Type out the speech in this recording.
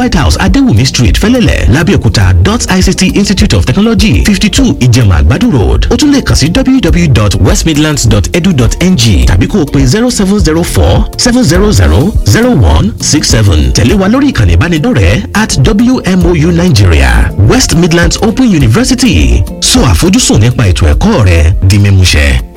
White House Adéwùmí Street Fẹ́lẹ́lẹ̀ Lábẹ́òkúta .ICT Institute of Technology 52 Ìjẹ̀mà Àgbàdo Road. Ó tún lè kàn sí www.westmidlands.edu.ng tàbí kó o pè 0704-700-0167. Tẹ̀lé wa lórí ìkànnì ìbánidọ́rẹ̀ẹ́ @WMOU Nigeria. West Midlands Open University. Sọ àfojúsùn nípa ètò ẹ̀kọ́ rẹ di mímúṣẹ.